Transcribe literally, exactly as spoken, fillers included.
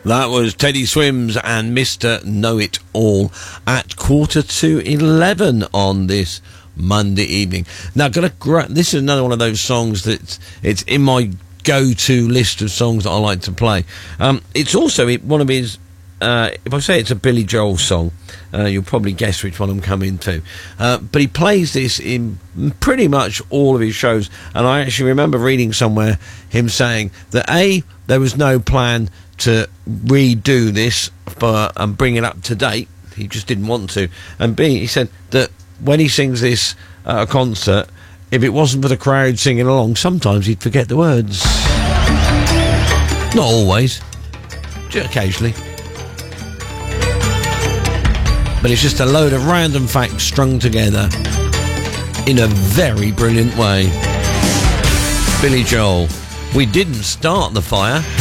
That was Teddy Swims and Mister Know-It-All at quarter to eleven on this Monday evening. Now, got a gra- this is another one of those songs that it's in my go-to list of songs that I like to play. Um, it's also one of his, uh, if I say it's a Billy Joel song, uh, you'll probably guess which one I'm coming to. Uh, but he plays this in pretty much all of his shows, and I actually remember reading somewhere him saying that A, there was no plan to redo this for, and bring it up to date. He just didn't want to. And B, he said that when he sings this at a concert, if it wasn't for the crowd singing along, sometimes he'd forget the words. Not always, just occasionally. But it's just a load of random facts strung together in a very brilliant way. Billy Joel, we didn't start the fire.